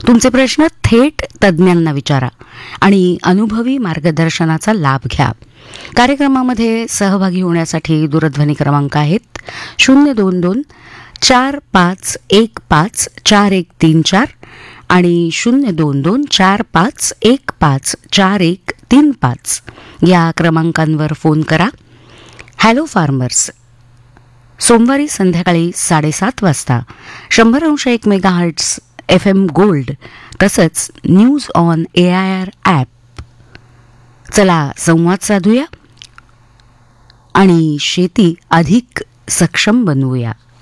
तुमचे प्रश्न थेट तज्ज्ञांना विचारा आणि अनुभवी मार्गदर्शनाचा लाभ घ्या. कार्यक्रमामध्ये सहभागी होण्यासाठी दूरध्वनी क्रमांक आहेत 022-4515-4134 आणि 022-4515-4135 या क्रमांकांवर फोन करा. हॅलो फार्मर्स सोमवारी संध्याकाळी 7:30 वाजता 100.1 मेगाहर्ट्झ FM गोल्ड तसंच न्यूज ऑन AIR ॲप. चला संवाद साधूया आणि शेती अधिक सक्षम बनवूया.